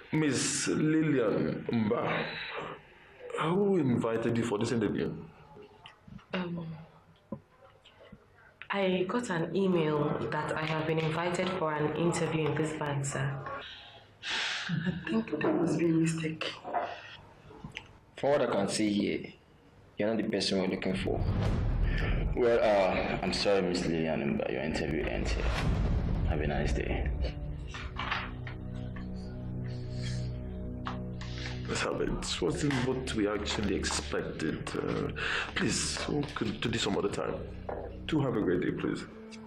Miss Lillian Mba, who invited you for this interview? Um, I got an email that I have been invited for an interview in this bank, sir. I think there must be a mistake. From what I can see here, you're not the person we're looking for. Well, I'm sorry, Miss Lillian, but your interview ends here. Have a nice day. It wasn't what we actually expected. Please, we could do this some other time. Do have a great day, please.